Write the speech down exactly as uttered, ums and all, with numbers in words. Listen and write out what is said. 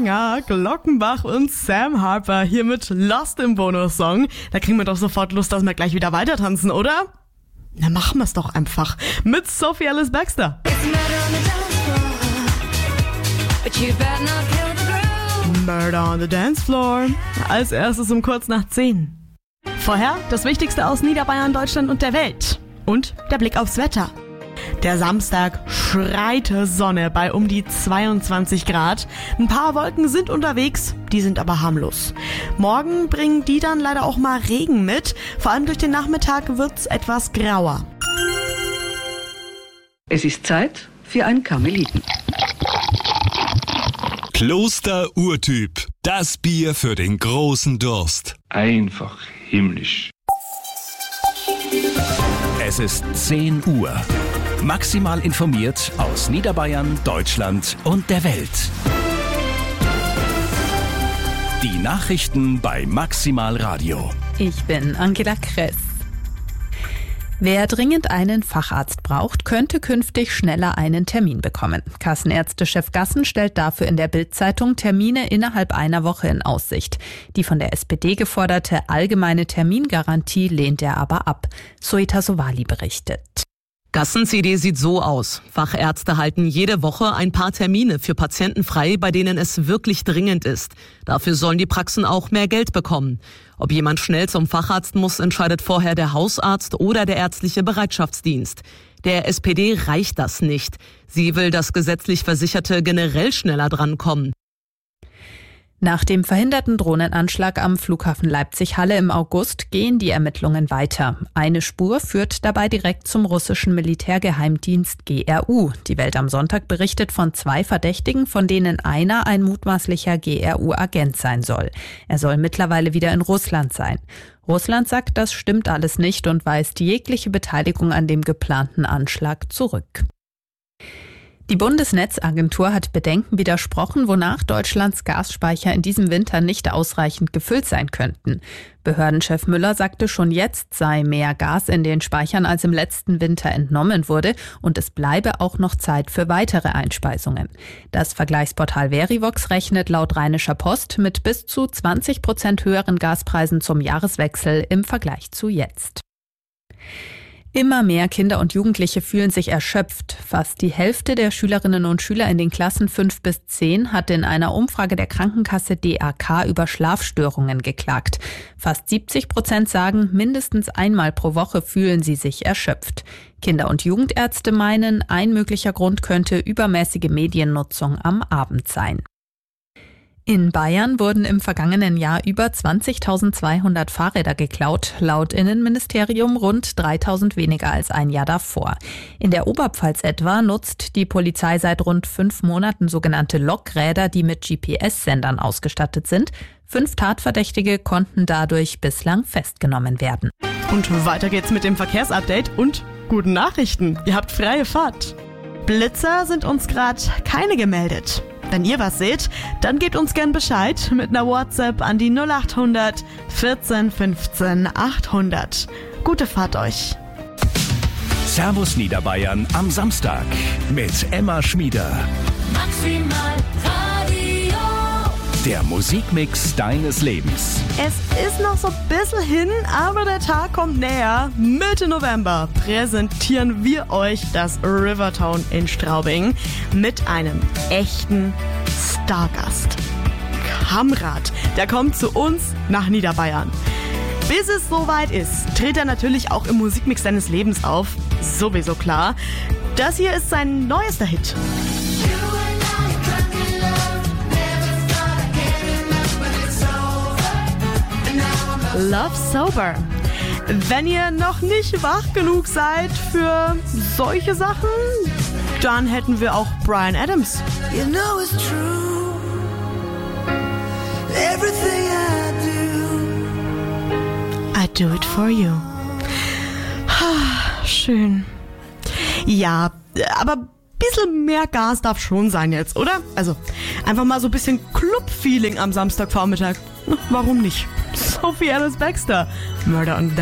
Sänger Glockenbach und Sam Harper hier mit Lost im Bonussong. Da kriegen wir doch sofort Lust, dass wir gleich wieder weiter tanzen, oder? Na, machen wir's doch einfach. Mit Sophie Ellis Bextor. Murder on the Dance Floor. Als erstes um kurz nach zehn. Vorher das Wichtigste aus Niederbayern, Deutschland und der Welt. Und der Blick aufs Wetter. Der Samstag schreit Sonne bei um die zweiundzwanzig Grad. Ein paar Wolken sind unterwegs, die sind aber harmlos. Morgen bringen die dann leider auch mal Regen mit. Vor allem durch den Nachmittag wird's etwas grauer. Es ist Zeit für ein Karmeliten. Kloster Urtyp. Das Bier für den großen Durst. Einfach himmlisch. Es ist zehn Uhr. Maximal informiert aus Niederbayern, Deutschland und der Welt. Die Nachrichten bei Maximal Radio. Ich bin Angela Kress. Wer dringend einen Facharzt braucht, könnte künftig schneller einen Termin bekommen. Kassenärztechef Gassen stellt dafür in der Bild-Zeitung Termine innerhalb einer Woche in Aussicht. Die von der S P D geforderte allgemeine Termingarantie lehnt er aber ab. Soita Sowali berichtet. Gassen-C D sieht so aus. Fachärzte halten jede Woche ein paar Termine für Patienten frei, bei denen es wirklich dringend ist. Dafür sollen die Praxen auch mehr Geld bekommen. Ob jemand schnell zum Facharzt muss, entscheidet vorher der Hausarzt oder der ärztliche Bereitschaftsdienst. Der S P D reicht das nicht. Sie will, dass gesetzlich Versicherte generell schneller drankommen. Nach dem verhinderten Drohnenanschlag am Flughafen Leipzig-Halle im August gehen die Ermittlungen weiter. Eine Spur führt dabei direkt zum russischen Militärgeheimdienst G R U. Die Welt am Sonntag berichtet von zwei Verdächtigen, von denen einer ein mutmaßlicher G R U-Agent sein soll. Er soll mittlerweile wieder in Russland sein. Russland sagt, das stimmt alles nicht und weist jegliche Beteiligung an dem geplanten Anschlag zurück. Die Bundesnetzagentur hat Bedenken widersprochen, wonach Deutschlands Gasspeicher in diesem Winter nicht ausreichend gefüllt sein könnten. Behördenchef Müller sagte, schon jetzt sei mehr Gas in den Speichern, als im letzten Winter entnommen wurde, und es bleibe auch noch Zeit für weitere Einspeisungen. Das Vergleichsportal Verivox rechnet laut Rheinischer Post mit bis zu zwanzig Prozent höheren Gaspreisen zum Jahreswechsel im Vergleich zu jetzt. Immer mehr Kinder und Jugendliche fühlen sich erschöpft. Fast die Hälfte der Schülerinnen und Schüler in den Klassen fünf bis zehn hat in einer Umfrage der Krankenkasse D A K über Schlafstörungen geklagt. Fast siebzig Prozent sagen, mindestens einmal pro Woche fühlen sie sich erschöpft. Kinder- und Jugendärzte meinen, ein möglicher Grund könnte übermäßige Mediennutzung am Abend sein. In Bayern wurden im vergangenen Jahr über zwanzigtausendzweihundert Fahrräder geklaut, laut Innenministerium rund dreitausend weniger als ein Jahr davor. In der Oberpfalz etwa nutzt die Polizei seit rund fünf Monaten sogenannte Lokräder, die mit G P S-Sendern ausgestattet sind. Fünf Tatverdächtige konnten dadurch bislang festgenommen werden. Und weiter geht's mit dem Verkehrsupdate und guten Nachrichten. Ihr habt freie Fahrt. Blitzer sind uns gerade keine gemeldet. Wenn ihr was seht, dann gebt uns gern Bescheid mit einer WhatsApp an die null acht hundert vierzehn fünfzehn achthundert. Gute Fahrt euch. Servus Niederbayern am Samstag mit Emma Schmieder. Maximal Radio. Der Musikmix deines Lebens. Es ist noch so ein bisschen hin, aber der Tag kommt näher. Mitte November präsentieren wir euch das Rivertown in Straubing mit einem echten Stargast. Kamrat, der kommt zu uns nach Niederbayern. Bis es soweit ist, tritt er natürlich auch im Musikmix deines Lebens auf. Sowieso klar. Das hier ist sein neuester Hit. Love Sober. Wenn ihr noch nicht wach genug seid für solche Sachen, dann hätten wir auch Bryan Adams. You know it's true. Everything I do. I do it for you. Schön. Ja, aber ein bisschen mehr Gas darf schon sein jetzt, oder? Also einfach mal so ein bisschen Club-Feeling am Samstagvormittag. Warum nicht? Sophie Ellis Bextor. Murder on the